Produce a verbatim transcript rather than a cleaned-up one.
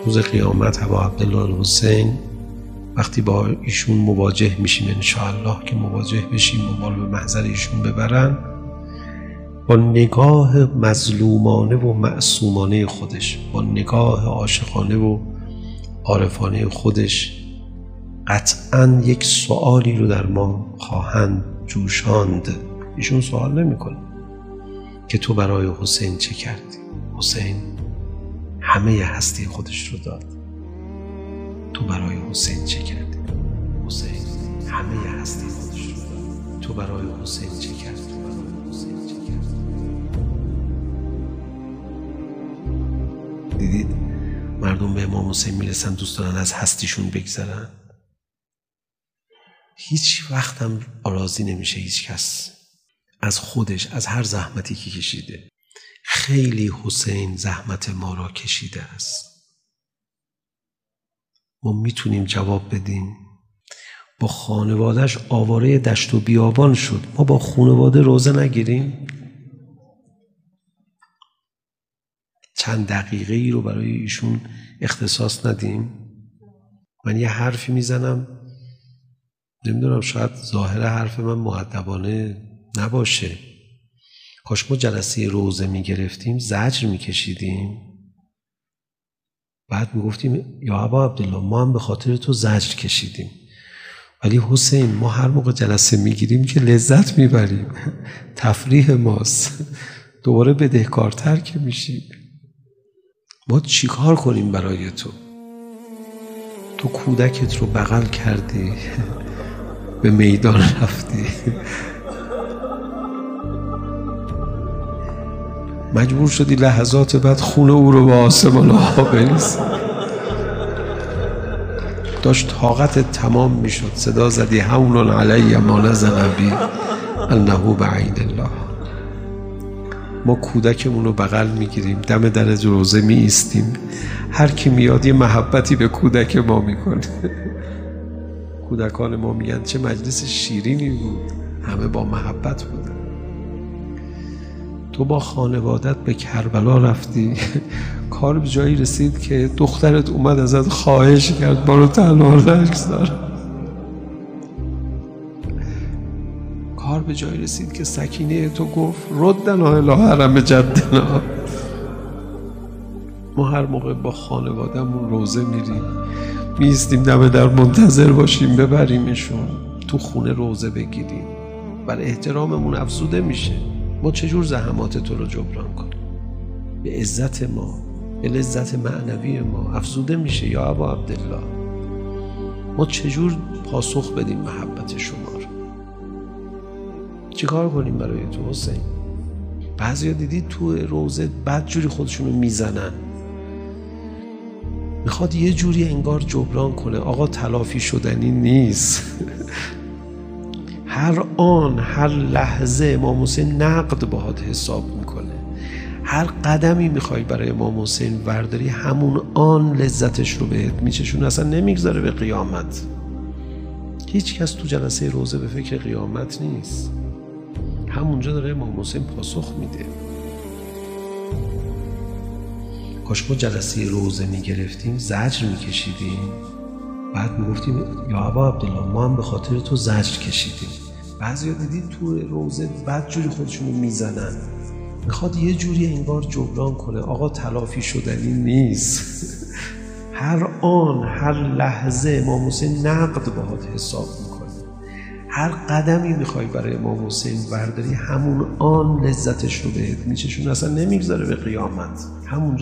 روز قیامت ابا عبدالله الحسین وقتی با ایشون مواجه میشیم، انشاءالله که مواجه بشیم و ما رو به محضر ایشون ببرن، با نگاه مظلومانه و معصومانه خودش، با نگاه عاشقانه و عارفانه خودش قطعاً یک سوالی رو در ما خواهند جوشاند. ایشون سوال نمی‌کنه که تو برای حسین چه کردی؟ حسین همه هستی خودش رو داد. تو برای حسین چه کردی؟ حسین همه هستی خودش رو داد. تو برای حسین چه کردی؟ تو برای حسین چه کردی؟ دیدید مردم به امام حسین میرسن دوست دارن از هستیشون بگذرن. هیچ وقت هم راضی نمیشه هیچ کس از خودش، از هر زحمتی که کشیده. خیلی حسین زحمت ما را کشیده است. ما میتونیم جواب بدیم. با خانوادهش آواره دشت و بیابان شد، ما با خانواده روزه نگیریم؟ چند دقیقه ای رو برای ایشون اختصاص ندیم؟ من یه حرفی میزنم، نمیدونم شاید ظاهر حرف من مؤدبانه نباشه. کاش ما جلسه روزه میگرفتیم زجر میکشیدیم، بعد میگفتیم یا ابا عبدالله ما هم به خاطر تو زجر کشیدیم، ولی حسین ما هر موقع جلسه میگیریم که لذت میبریم، تفریح ماست، دوباره بدهکارتر که میشیم. ما چیکار کنیم برای تو؟ تو کودکت رو بغل کردی، به میدان رفتی، مجبور شدی لحظات بعد خون او رو به آسمان ها بریزی. داشت طاقت تمام میشد، صدا زدی هون علی ما نزل بی انه بعید الله. ما کودکمون رو بغل میگیریم، دم در روزه می ایستیم، هر کی میاد یه محبتی به کودک ما میکنه. کودکان ما میگن چه مجلس شیرینی بود، همه با محبت بودن. تو با خانوادت به کربلا رفتی، کار به جایی رسید که دخترت اومد ازت خواهش کرد ما رو تنها نگذار. کار به جایی رسید که سکینه تو گفت ردنا الی حرم جدنا. ما هر موقع با خانوادهمون روزه میریم، میستیم دم در منتظر باشیم ببریمشون تو خونه روزه بگیریم، بر احتراممون افزوده میشه. ما چجور زحمات تو رو جبران کنیم؟ به عزت ما، به لذت معنوی ما افزوده میشه یا ابا عبدالله. ما چجور پاسخ بدیم محبت شما رو؟ چیکار کنیم برای تو حسین؟ بعضیا دیدید تو روزه بدجوری خودشونو میزنن، میخواد یه جوری انگار جبران کنه. آقا تلافی شدنی نیست. هر آن، هر لحظه امام حسین نقد باهات حساب میکنه. هر قدمی میخوای برای امام حسین ورداری، همون آن لذتش رو بهت میچشونه، اصلا نمیگذاره به قیامت. هیچ کس تو جلسه روزه به فکر قیامت نیست، همونجا داره امام حسین پاسخ میده. کاش ما جلسه روزه میگرفتیم زجر میکشیدیم، بعد میگفتیم یا ابا عبدالله ما هم به خاطر تو زجر کشیدیم. بعضیا دیدید تو روزه بدجوری خودشونو میزنن، میخواد یه جوری انگار جبران کنه. آقا تلافی شدنی نیست. هر آن، هر لحظه امام حسین نقد باهات حساب میکنه. هر قدمی میخوای برای امام حسین ورداری، همون آن لذتش رو بهت میچشونه، اصلا نمیگذاره به قیامت. همون